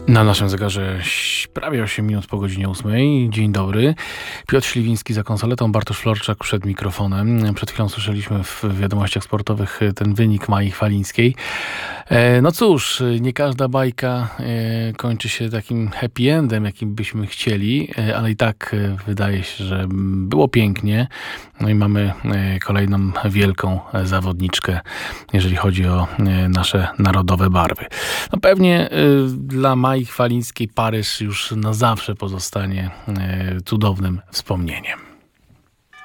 Na naszym zegarze prawie 8 minut po godzinie 8. Dzień dobry. Piotr Śliwiński za konsoletą, Bartosz Florczak przed mikrofonem. Przed chwilą słyszeliśmy w wiadomościach sportowych ten wynik Mai Chwalińskiej. No cóż, nie każda bajka kończy się takim happy endem, jakim byśmy chcieli, ale i tak wydaje się, że było pięknie. No i mamy kolejną wielką zawodniczkę, jeżeli chodzi o nasze narodowe barwy. No pewnie dla Mai Chwalińskiej Paryż już na zawsze pozostanie cudownym wspomnieniem.